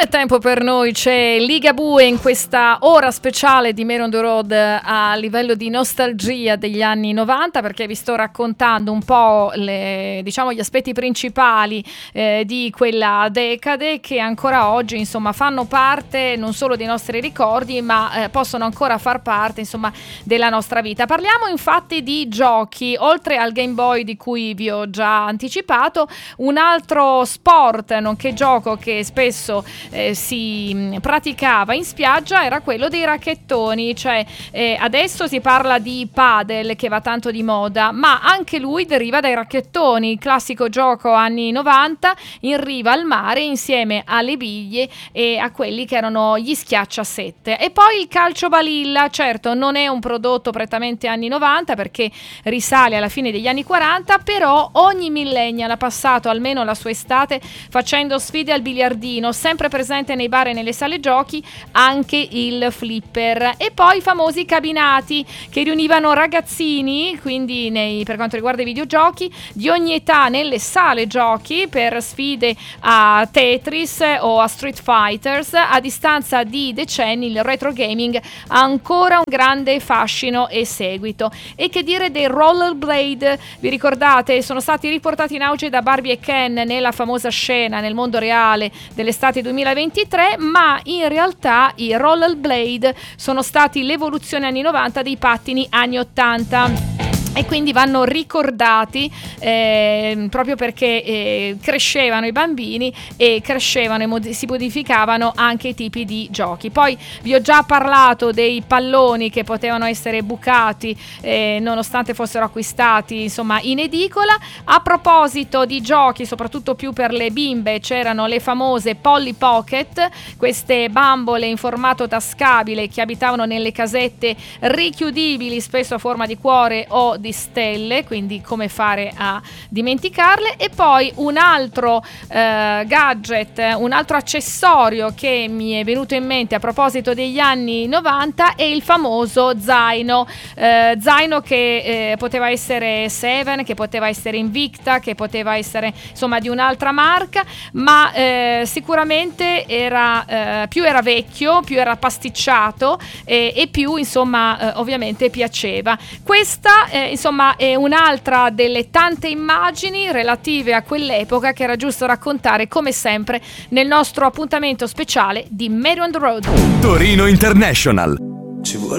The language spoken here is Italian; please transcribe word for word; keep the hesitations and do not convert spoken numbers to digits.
è tempo per noi, c'è Ligabue in questa ora speciale di Mary on the Road a livello di nostalgia degli anni novanta, perché vi sto raccontando un po' le, diciamo, gli aspetti principali eh, di quella decade che ancora oggi insomma fanno parte non solo dei nostri ricordi, ma eh, possono ancora far parte insomma della nostra vita. Parliamo infatti di giochi, oltre al Game Boy di cui vi ho già anticipato, un altro sport nonché gioco che spesso eh, si praticava in spiaggia era quello dei racchettoni, cioè eh, adesso si parla di padel che va tanto di moda, ma anche lui deriva dai racchettoni, il classico gioco anni novanta in riva al mare insieme alle biglie e a quelli che erano gli schiacciasette. E poi il calcio balilla, certo non è un prodotto prettamente anni novanta perché risale alla fine degli anni quaranta, però ogni millennial ha passato almeno la sua estate facendo sfide al biliardino, sempre presente nei bar e nelle sale giochi anche il flipper. E poi i famosi cabinati che riunivano ragazzini, quindi nei, per quanto riguarda i videogiochi, di ogni età nelle sale giochi per sfide a Tetris o a Street Fighters. A distanza di decenni il retro gaming ha ancora un grande fascino e seguito. E che dire dei rollerblade, vi ricordate? Sono stati riportati in auge da Barbie e Ken nella famosa scena nel mondo reale dell'estate duemilaventitré, ma in realtà i rollerblade sono stati l'evoluzione anni novanta dei pattini anni ottanta. E quindi vanno ricordati eh, proprio perché eh, crescevano i bambini e crescevano e mod- si modificavano anche i tipi di giochi. Poi vi ho già parlato dei palloni che potevano essere bucati eh, nonostante fossero acquistati insomma in edicola. A proposito di giochi, soprattutto più per le bimbe, c'erano le famose Polly Pocket, queste bambole in formato tascabile che abitavano nelle casette richiudibili, spesso a forma di cuore o di stelle, quindi come fare a dimenticarle. E poi un altro eh, gadget, un altro accessorio che mi è venuto in mente a proposito degli anni novanta è il famoso zaino, eh, zaino che eh, poteva essere Seven, che poteva essere Invicta, che poteva essere insomma di un'altra marca, ma eh, sicuramente era eh, più era vecchio, più era pasticciato eh, e più insomma eh, ovviamente piaceva. Questa eh, insomma è un'altra delle tante immagini relative a quell'epoca che era giusto raccontare come sempre nel nostro appuntamento speciale di Mary on the Road. Torino International. Ci vuole